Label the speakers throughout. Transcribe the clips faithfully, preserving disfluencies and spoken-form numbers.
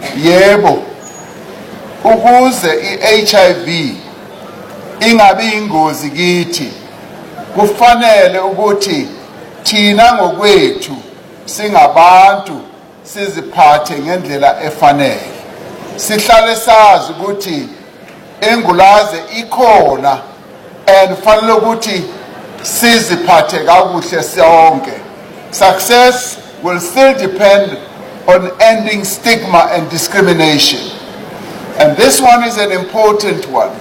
Speaker 1: Yebo, ukuze i-H I V ingabi ingozi kithi, kufanele ukuthi thina ngokwethu singabantu siziphathe ngendlela efanele. Sihlale sazi ukuthi engulaze ikhona and fanele ukuthi siziphathe kakuhle sonke. Success will still depend on ending stigma and discrimination. And this one is an important one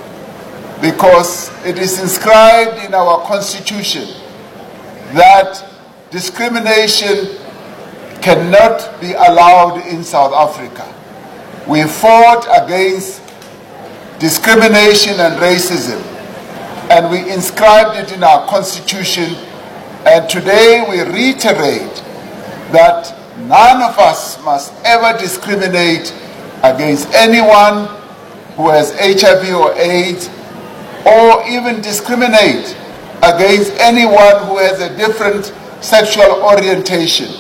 Speaker 1: because it is inscribed in our constitution that discrimination cannot be allowed in South Africa. We fought against discrimination and racism, and we inscribed it in our constitution, and today we reiterate that none of us must ever discriminate against anyone who has H I V or AIDS, or even discriminate against anyone who has a different sexual orientation.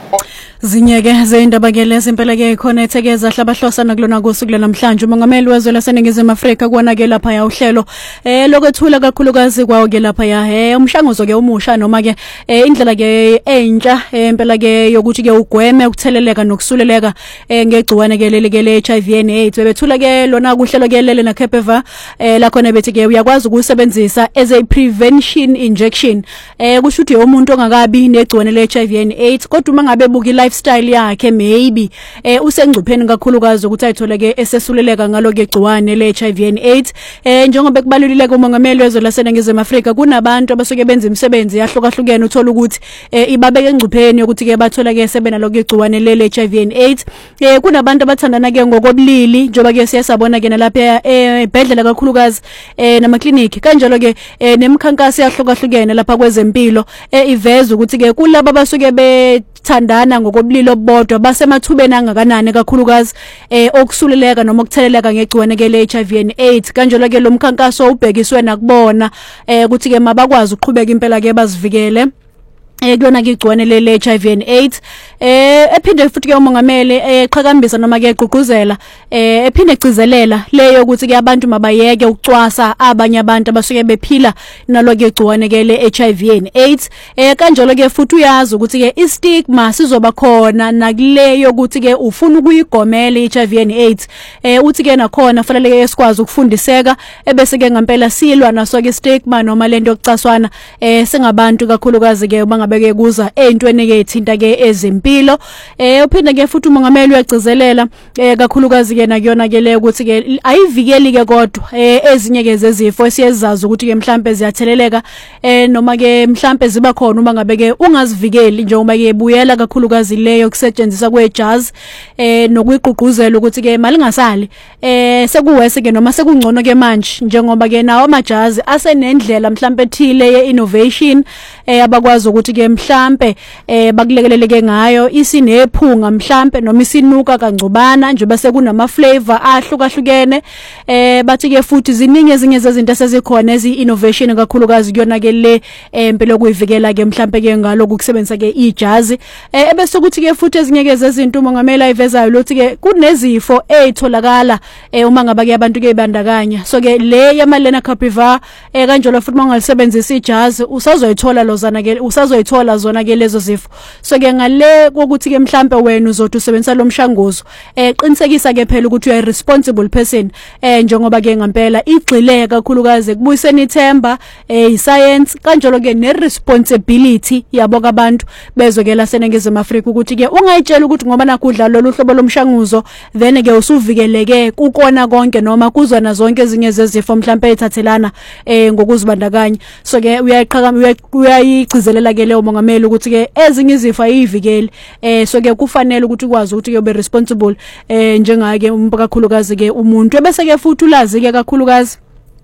Speaker 2: Zinyeke zeindaba ke lesimpela ke khona ethekeza hlabahlosa kulona kusuku namhlanje umongameli wezwe laseNingizimu Afrika kuona ke lapha ya uhlelo eh lokwethula kakhulukazi kwawo ke lapha ya eh umshanguzo ke umusha noma ke indlela ke entsha empela ke yokuthi ke ugweme ukutheleleka nokusuleleka ngegciwane ke leli ke le H I V and AIDS. Bebethula ke lona kuhlelo ke lele na Kepeva eh la khona bethi ke uyakwazi ukusebenzisa as a prevention injection eh kusho ukuthi umuntu ongakabi negciwane le H I V and AIDS kodwa uma ngabe buki lifestyle yakhe maybe eh usengcupheni kakhulukazi ukuthi ayitholeke esesuleleka ngalo ke gciwane le H I V and AIDS. Eh njengoba kubalulileke umongameli wezwe laseNingizimu Afrika kunabantu abasuke benza imisebenzi yahlukahlukene uthola ukuthi eh ibabeke engcupheni ukuthi ke bathola ke sebenalo ke gciwane le H I V and AIDS. Eh kunabantu abathandana ke ngokobulili njoba ke siyasabona ke nalapha ebhedlela kakhulukazi eh nama clinic kanjalo ke nemikhankaso yahlukahlukene lapha kwezempilo eh iveza ukuthi ke kulabo abasuke be thandana ngokobulili obodwa basemathubeni angakanani kakhulukazi eh okusuleleka noma ukutheleleka ngegciwane ke le H I V and AIDS. Kanjalo ke lo mkhankaso ubhekiswe nakubona eh ukuthi ke mabakwazi ukuqhubeka impela ke bazivikele eh kuyona ke igciwane le H I V and AIDS. Eh ephinde futhi ke umongameli eqhakambisa noma ke eqhuquzela eh ephinde egcizelela leyo ukuthi ke abantu mabayeke ukucwasa abanye abantu abasuke bephila nalo ke igciwane ke le H I V and AIDS. Eh kanjalo ke futhi uyazi ukuthi ke istigma sizoba khona nakuleyo ukuthi ke ufuna ukuyigomela i-H I V and AIDS. Eh uthi ke nakhona fanele ke esikwazi ukufundiseka ebese ke ngempela silwa naso ke stigma noma lento yokucaswana eh singabantu kakhulukazi ke bangabeke kuza entweni ke ithinta ke ezempilo. Eh uphinde ke futhi umongameli uyagcizelela eh kakhulukazi ke nakuyona ke le ukuthi ke ayivikeli ke kodwa eh ezinye ke zezifo esiyezazi ukuthi ke mhlambe ziyatheleleka eh noma ke mhlambe ziba khona uma ngabe ke ungazivikeli njengoba ke buyela kakhulukazi leyo kusetshenziswa kwejazi eh nokuyiqhuquzela ukuthi ke mali ngasali eh sekuwese ke noma sekungcono ke manje njengoba ke nawo amajazi asenendlela mhlambe ethile ye innovation eh abakwazi ukuthi ke mhlambe eh bakulekeleleke ngayo isinephunga mhlambe noma isinuka kangcubana nje base kunama flavor ahlukahlukene eh bathi ke futhi ziningi ezinye zezinto esezikhona ezi innovation kakhulukazi kuyona ke le empilo kuyivikela ke mhlambe ke ngaloku kusebenzisa ke ijazi eh ebese ukuthi ke futhi ezinye ke zezinto umongameli ayivezayo lothi ke kunezifo ezitholakala eh uma ngaba ke abantu ke bandakanya so ke le yamalena Kepeva eh kanjalo futhi mangalisebenzisa ijazi usazoyithola lozana ke usazoyithola zona ke lezo zifo. So ke ngale ukuthi ke mhlambe wena uzothi usebenzisa lo mshanguzo eh qinisekisa ke phela ukuthi uya responsible person eh njengoba ke ngempela igxile kakhulukazi kubuyiseni ithemba eh iscience kanjalo ke ne responsibility yabo kabantu bezwe ke laseNingizimu Afrika ukuthi ke ungayitshela ukuthi ngoba nakudla lolu hlobo lomshanguzo then ke usuvikeleke ukona konke noma kuzona zonke ezinye zezifo mhlambe ethathelana eh ngokuzibandakanya. So ke uyayiqhakama uyayigcizelela ke leyo mongameli ukuthi ke ezinye izifo ayivikeli eh so ke kufanele ukuthi ukwazi ukuthi ube responsible eh njengake kakhulukazi ke umuntu bese ke futhi ulazi ke kakhulukazi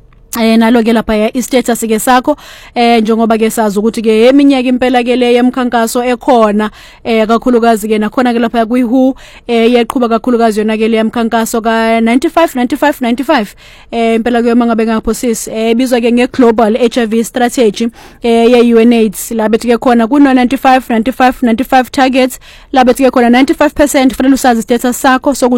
Speaker 2: eh nalo ke lapha ya status ke sakho eh njengoba ke sazi ukuthi ke eminyaka impela ke le yemkhankaso ekhona eh kakhulukazi ke nakhona ke lapha kuyi W H O eh yaqhubeka kakhulukazi yona ke le yemkhankaso ka ninety-five ninety-five ninety-five eh impela ke mangabe ngaphosisi eh bizwa ke nge global H I V strategy eh ye U N AIDS la bethi ke khona ku ninety-five ninety-five ninety-five targets la bethi ke khona ninety-five percent fanele usazi status sakho so